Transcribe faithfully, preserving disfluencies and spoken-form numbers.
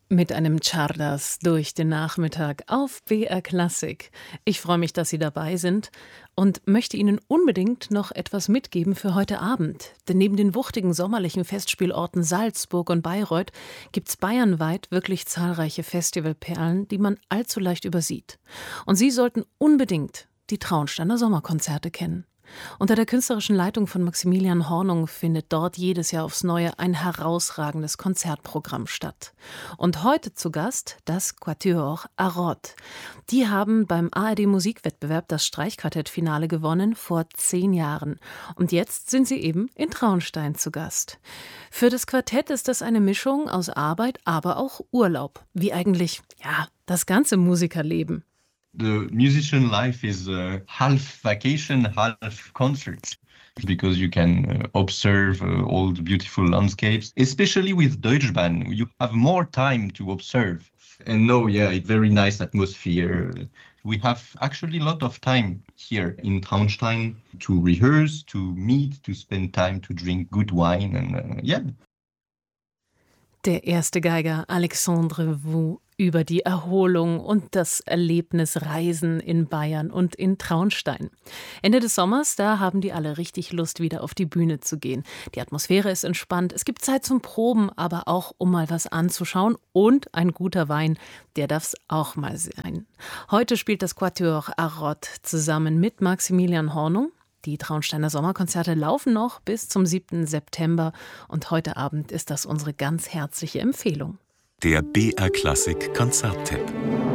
Mit einem Czardas durch den Nachmittag auf B R Klassik. Ich freue mich, dass Sie dabei sind und möchte Ihnen unbedingt noch etwas mitgeben für heute Abend. Denn neben den wuchtigen sommerlichen Festspielorten Salzburg und Bayreuth gibt es bayernweit wirklich zahlreiche Festivalperlen, die man allzu leicht übersieht. Und Sie sollten unbedingt die Traunsteiner Sommerkonzerte kennen. Unter der künstlerischen Leitung von Maximilian Hornung findet dort jedes Jahr aufs Neue ein herausragendes Konzertprogramm statt. Und heute zu Gast das Quatuor Arrot. Die haben beim A R D-Musikwettbewerb das Streichquartettfinale gewonnen vor zehn Jahren. Und jetzt sind sie eben in Traunstein zu Gast. Für das Quartett ist das eine Mischung aus Arbeit, aber auch Urlaub. Wie eigentlich, ja, das ganze Musikerleben. The musician life is uh, half vacation, half concert, because you can uh, observe uh, all the beautiful landscapes. Especially with Deutschbahn, you have more time to observe. And no, yeah, it's very nice atmosphere. We have actually a lot of time here in Traunstein to rehearse, to meet, to spend time to drink good wine, and uh, yeah. Der erste Geiger Alexandre Vous über die Erholung und das Erlebnis Reisen in Bayern und in Traunstein. Ende des Sommers, da haben die alle richtig Lust, wieder auf die Bühne zu gehen. Die Atmosphäre ist entspannt, es gibt Zeit zum Proben, aber auch, um mal was anzuschauen. Und ein guter Wein, der darf es auch mal sein. Heute spielt das Quatuor Arrot zusammen mit Maximilian Hornung. Die Traunsteiner Sommerkonzerte laufen noch bis zum siebten September und heute Abend ist das unsere ganz herzliche Empfehlung. Der B R Klassik Konzerttipp.